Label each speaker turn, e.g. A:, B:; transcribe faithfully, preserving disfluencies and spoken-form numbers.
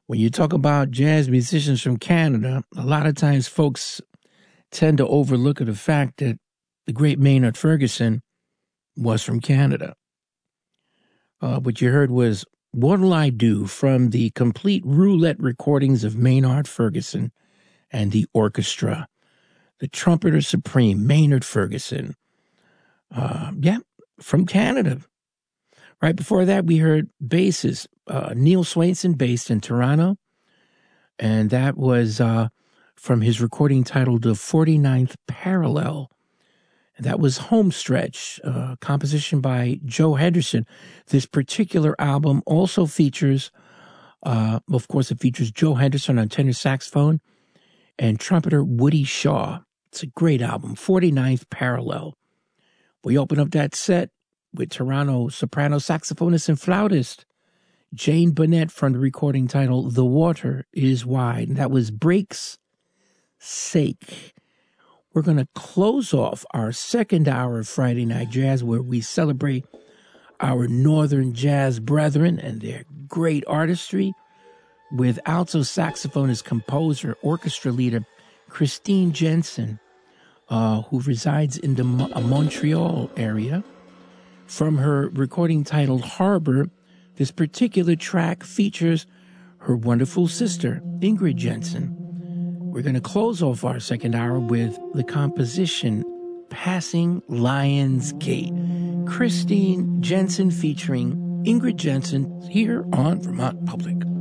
A: When you talk about jazz musicians from Canada, a lot of times folks tend to overlook the fact that the great Maynard Ferguson was from Canada. Uh, what you heard was What'll I Do from the complete roulette recordings of Maynard Ferguson and the orchestra. The trumpeter supreme, Maynard Ferguson. Uh, yeah, from Canada. Right before that, we heard basses. Uh, Neil Swainson, based in Toronto. And that was uh, from his recording titled The forty-ninth Parallel. And that was Homestretch, uh, composition by Joe Henderson. This particular album also features, uh, of course, it features Joe Henderson on tenor saxophone and trumpeter Woody Shaw. It's a great album, forty-ninth Parallel. We open up that set with Toronto soprano saxophonist and flautist Jane Burnett from the recording titled The Water is Wide. And that was Break's Sake. We're going to close off our second hour of Friday Night Jazz, where we celebrate our Northern Jazz brethren and their great artistry, with alto saxophonist, composer, orchestra leader Christine Jensen, uh, who resides in the Mo- Montreal area. From her recording titled Harbor, this particular track features her wonderful sister, Ingrid Jensen. We're going to close off our second hour with the composition Passing Lions Gate. Christine Jensen featuring Ingrid Jensen here on Vermont Public.